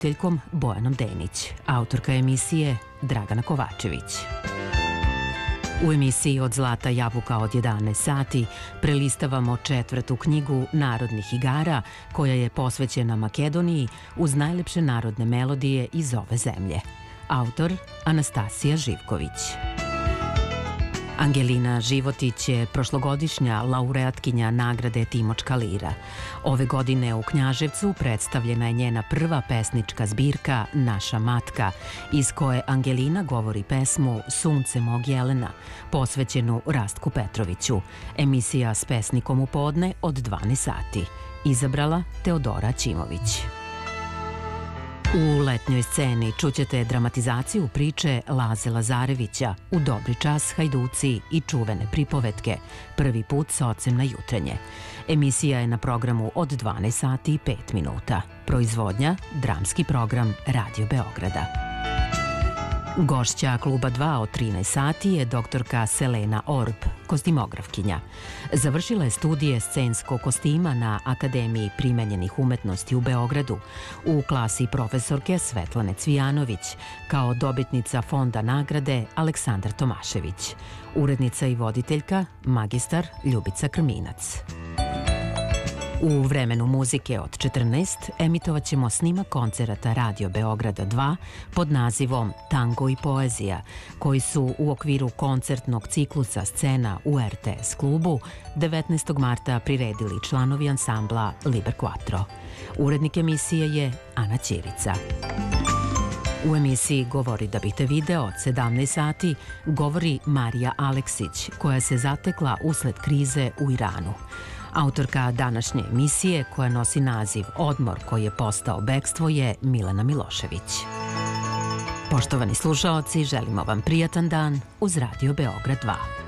voditeljkom Bojanom Denić, autorka emisije Dragana Kovačević. U emisiji Od zlata jabuka od 11 sati prelistavamo 4. knjigu narodnih igara koja je posvećena Makedoniji uz najlepše narodne melodije iz ove zemlje. Autor Anastasija Živković. Angelina Životić je prošlogodišnja laureatkinja nagrade Timočka lira. Ove godine u Knjaževcu predstavljena je njena prva pesnička zbirka Naša matka, iz koje Angelina govori pesmu Sunce mog Jelena, posvećenu Rastku Petroviću. Emisija s pesnikom u podne od 12 sati. Izabrala Teodora Ćimović. U letnjoj sceni čućete dramatizaciju priče Laze Lazarevića U dobri čas hajduci i čuvene pripovetke, prvi put s ocem na jutrenje. Emisija je na programu od 12 sati i 5 minuta. Proizvodnja, dramski program Radio Beograda. Gošća Kluba 2 od 13 sati je doktorka Selena Orb, kostimografkinja. Završila je studije scenskog kostima na Akademiji primenjenih umetnosti u Beogradu u klasi profesorke Svetlane Cvijanović, kao dobitnica fonda nagrade Aleksandar Tomašević. Urednica i voditeljka magistar Ljubica Krminac. U vremenu muzike od 14 emitovat ćemo snimak koncerata Radio Beograda 2 pod nazivom Tango i poezija, koji su u okviru koncertnog ciklusa scena u RTS klubu 19. marta priredili članovi ansambla Liber Quattro. Urednik emisije je Ana Ćirica. U emisiji Govori da bi te video od 17 sati govori Marija Aleksić, koja se zatekla usled krize u Iranu. Autorka današnje emisije, koja nosi naziv Odmor koji je postao bekstvo, je Milena Milošević. Poštovani slušaoci, želimo vam prijatan dan uz Radio Beograd 2.